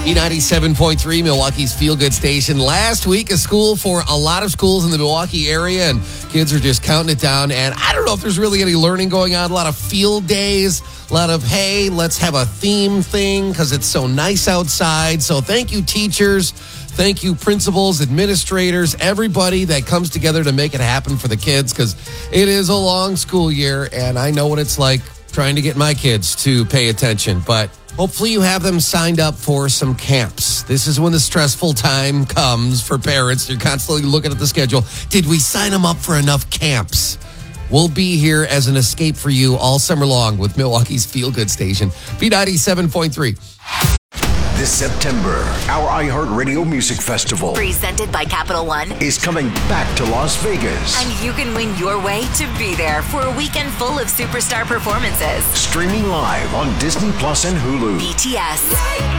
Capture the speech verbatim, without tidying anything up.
B ninety-seven point three, Milwaukee's feel-good station. Last week of school for a lot of schools in the Milwaukee area, and kids are just counting it down. And I don't know if there's really any learning going on. A lot of field days, a lot of, hey, let's have a theme thing because it's so nice outside. So thank you, teachers. Thank you, principals, administrators, everybody that comes together to make it happen for the kids, because it is a long school year, and I know what it's like trying to get my kids to pay attention. But hopefully you have them signed up for some camps. This is when the stressful time comes for parents. You're constantly looking at the schedule. Did we sign them up for enough camps? We'll be here as an escape for you all summer long with Milwaukee's feel-good station, B ninety-seven point three. This September, our iHeartRadio Music Festival, presented by Capital One, is coming back to Las Vegas. And you can win your way to be there for a weekend full of superstar performances. Streaming live on Disney Plus and Hulu. B T S,